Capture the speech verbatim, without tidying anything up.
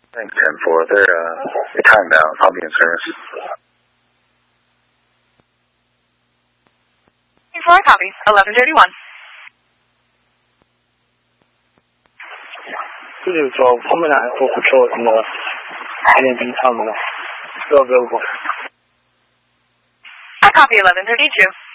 Thanks, ten four. They're, uh, they're timed out. I'll be in service. ten four, copy. eleven thirty-one. two zero twelve, coming out for patrol in the N A B terminal. Still available. I copy eleven thirty-two.